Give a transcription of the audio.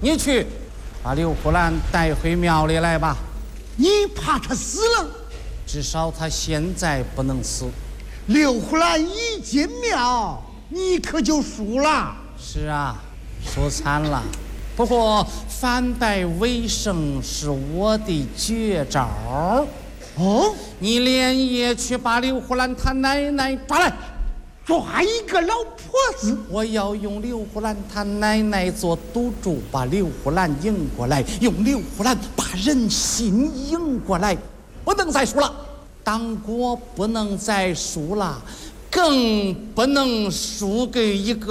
你去把刘胡兰带回庙里来吧。 你怕他死了？ 至少他现在不能死。 刘胡兰一进庙，你可就输了。 是啊，输惨了。不过反败为胜是我的绝招。 哦， 你连夜去把刘胡兰他奶奶抓来。 抓一个老婆子， 我要用刘胡兰他奶奶做赌注，把刘胡兰赢过来，用刘胡兰把人心赢过来，不能再输了。党国不能再输了，更不能输给一个